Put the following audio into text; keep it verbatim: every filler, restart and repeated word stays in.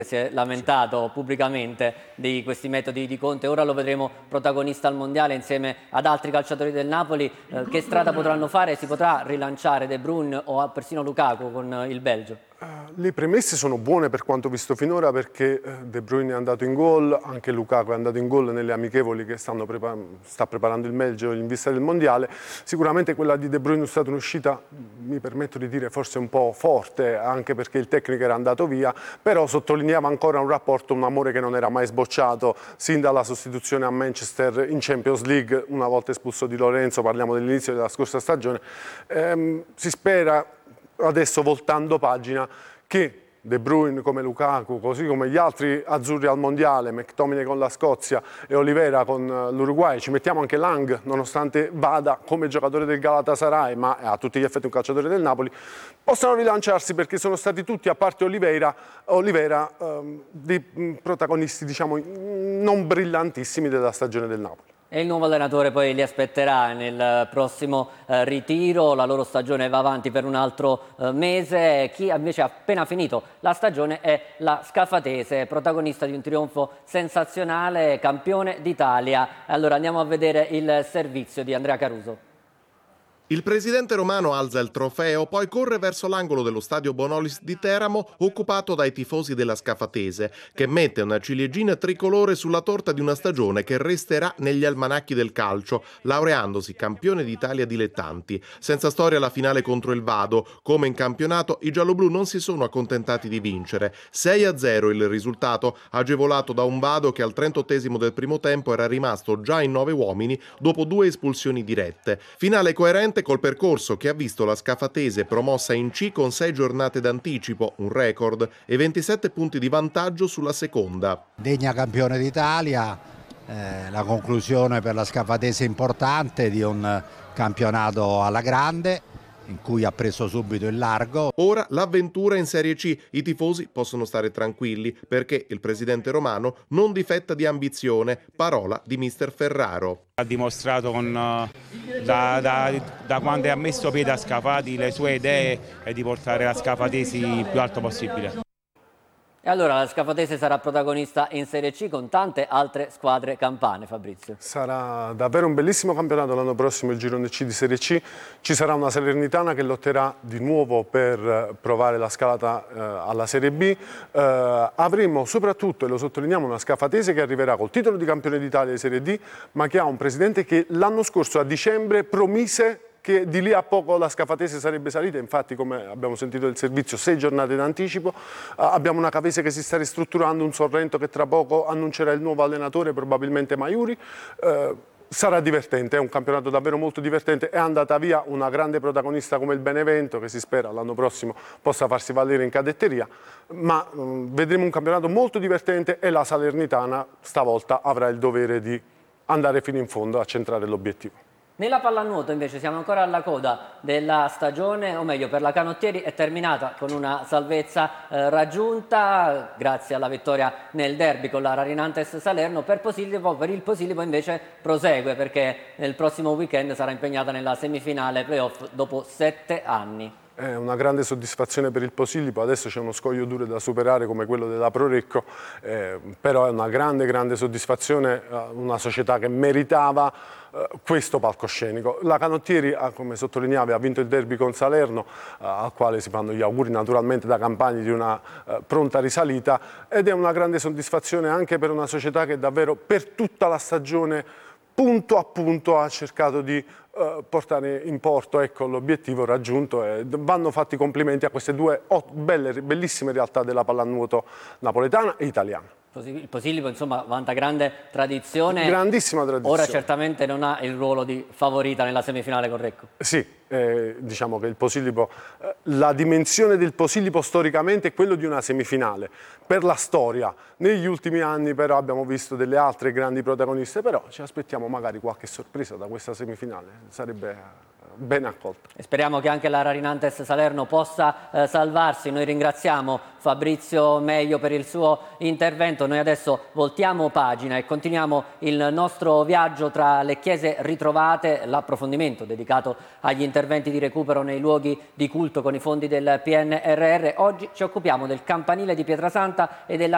si è lamentato pubblicamente di questi metodi di Conte, ora lo vedremo protagonista al mondiale insieme ad altri calciatori del Napoli. Eh, che strada potranno fare? Si potrà rilanciare De Bruyne o persino Lukaku con il Belgio? Le premesse sono buone per quanto visto finora, perché De Bruyne è andato in gol, anche Lukaku è andato in gol nelle amichevoli che stanno prepar- sta preparando il Belgio in vista del mondiale. Sicuramente quella di De Bruyne è stata un'uscita, mi permetto di dire, forse un po' forte, anche perché il tecnico era andato via, però sottolineava ancora un rapporto, un amore che non era mai sbocciato sin dalla sostituzione a Manchester in Champions League, una volta espulso Di Lorenzo, parliamo dell'inizio della scorsa stagione. Ehm, si spera adesso, voltando pagina, che De Bruyne come Lukaku, così come gli altri azzurri al mondiale, McTominay con la Scozia e Oliveira con l'Uruguay, ci mettiamo anche Lang, nonostante vada come giocatore del Galatasaray, ma è a tutti gli effetti un calciatore del Napoli, possano rilanciarsi, perché sono stati tutti, a parte Oliveira, Oliveira ehm, dei protagonisti, diciamo, non brillantissimi della stagione del Napoli. E il nuovo allenatore poi li aspetterà nel prossimo eh, ritiro, la loro stagione va avanti per un altro eh, mese. Chi invece ha appena finito la stagione è la Scafatese, protagonista di un trionfo sensazionale, campione d'Italia. Allora andiamo a vedere il servizio di Andrea Caruso. Il presidente romano alza il trofeo, poi corre verso l'angolo dello stadio Bonolis di Teramo, occupato dai tifosi della Scafatese, che mette una ciliegina tricolore sulla torta di una stagione che resterà negli almanacchi del calcio, laureandosi campione d'Italia dilettanti. Senza storia la finale contro il Vado. Come in campionato, i gialloblu non si sono accontentati di vincere. sei a zero il risultato, agevolato da un Vado che al trentottesimo del primo tempo era rimasto già in nove uomini dopo due espulsioni dirette. Finale coerente col percorso che ha visto la Scafatese promossa in C con sei giornate d'anticipo, un record, e ventisette punti di vantaggio sulla seconda. Degna campione d'Italia, eh, la conclusione per la Scafatese importante di un campionato alla grande, in cui ha preso subito il largo. Ora l'avventura in Serie C, i tifosi possono stare tranquilli perché il presidente romano non difetta di ambizione, parola di mister Ferraro. Ha dimostrato con, da, da, da quando ha messo piede a Scafati le sue idee è di portare la Scafatesi il più alto possibile. E allora la Scafatese sarà protagonista in Serie C con tante altre squadre campane, Fabrizio. Sarà davvero un bellissimo campionato l'anno prossimo, il girone C di Serie C. Ci sarà una Salernitana che lotterà di nuovo per provare la scalata eh, alla Serie B. Eh, avremo soprattutto, e lo sottolineiamo, una Scafatese che arriverà col titolo di campione d'Italia di Serie D, ma che ha un presidente che l'anno scorso a dicembre promise che di lì a poco la Scafatese sarebbe salita. Infatti, come abbiamo sentito del servizio, sei giornate d'anticipo. Uh, abbiamo una Cavese che si sta ristrutturando, un Sorrento che tra poco annuncerà il nuovo allenatore, probabilmente Maiuri. Uh, sarà divertente, è un campionato davvero molto divertente. È andata via una grande protagonista come il Benevento, che si spera l'anno prossimo possa farsi valere in cadetteria, ma um, vedremo un campionato molto divertente, e la Salernitana stavolta avrà il dovere di andare fino in fondo a centrare l'obiettivo. Nella pallanuoto invece siamo ancora alla coda della stagione, o meglio per la Canottieri è terminata con una salvezza eh, raggiunta grazie alla vittoria nel derby con la Rarinantes Salerno. Per, Posillipo, per il Posillipo invece prosegue, perché nel prossimo weekend sarà impegnata nella semifinale playoff dopo sette anni. È una grande soddisfazione per il Posillipo, adesso c'è uno scoglio duro da superare come quello della Prorecco, eh, però è una grande grande soddisfazione, eh, una società che meritava eh, questo palcoscenico. La Canottieri, come sottolineavi, ha vinto il derby con Salerno, eh, al quale si fanno gli auguri naturalmente da Campani di una eh, pronta risalita, ed è una grande soddisfazione anche per una società che davvero per tutta la stagione punto a punto ha cercato di uh, portare in porto, ecco, l'obiettivo raggiunto, e vanno fatti complimenti a queste due oh, belle, bellissime realtà della pallanuoto napoletana e italiana. Il Posillipo insomma vanta grande tradizione. Grandissima tradizione. Ora certamente non ha il ruolo di favorita nella semifinale con Recco. Sì, eh, diciamo che il Posillipo, eh, la dimensione del Posillipo storicamente è quello di una semifinale. Per la storia, negli ultimi anni però abbiamo visto delle altre grandi protagoniste, però ci aspettiamo magari qualche sorpresa da questa semifinale, sarebbe ben accolta. E speriamo che anche la Rarinantes Salerno possa eh, salvarsi. Noi ringraziamo Fabrizio Meglio per il suo intervento. Noi adesso voltiamo pagina e continuiamo il nostro viaggio tra le chiese ritrovate, l'approfondimento dedicato agli interventi di recupero nei luoghi di culto con i fondi del P N R R. Oggi ci occupiamo del campanile di Pietrasanta e della